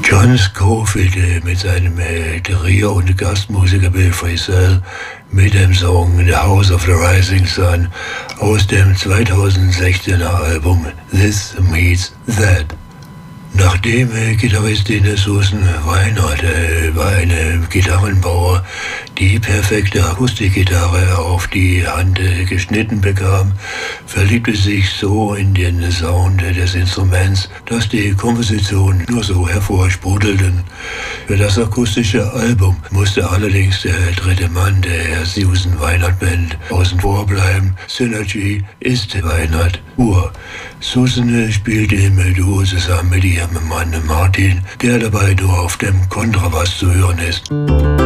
John Scofield mit seinem Trio und Gastmusiker Bill Frisell mit dem Song The House of the Rising Sun aus dem 2016er Album This Meets That. Nachdem Gitarristin Susan Weinert bei einem Gitarrenbauer die perfekte Akustikgitarre auf die Hand geschnitten bekam, verliebte sie sich so in den Sound des Instruments, dass die Kompositionen nur so hervorsprudelten. Für das akustische Album musste allerdings der dritte Mann der Susan Weinert Band außen vor bleiben. Synergy ist Weinert pur. Susan spielte im Duo zusammen mit ihrem Mann Martin, der dabei nur auf dem Kontrabass zu hören ist.